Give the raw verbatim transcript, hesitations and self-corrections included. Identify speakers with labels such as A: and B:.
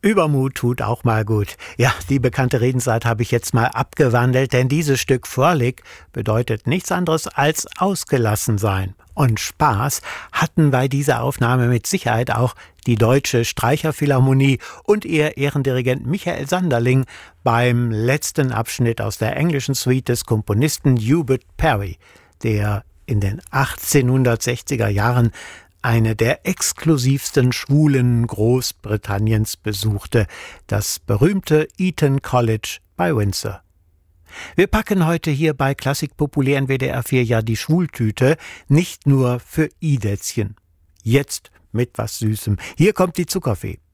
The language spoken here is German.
A: Übermut tut auch mal gut. Ja, die bekannte Redensart habe ich jetzt mal abgewandelt, denn dieses Stück Fröhlich bedeutet nichts anderes als ausgelassen sein. Und Spaß hatten bei dieser Aufnahme mit Sicherheit auch die Deutsche Streicherphilharmonie und ihr Ehrendirigent Michael Sanderling beim letzten Abschnitt aus der englischen Suite des Komponisten Hubert Parry, der in den achtzehnhundertsechziger Jahren eine der exklusivsten Schulen Großbritanniens besuchte, das berühmte Eton College bei Windsor. Wir packen heute hier bei Klassik Populär in W D R vier ja die Schultüte, nicht nur für Idätzchen. Jetzt mit was Süßem. Hier kommt die Zuckerfee.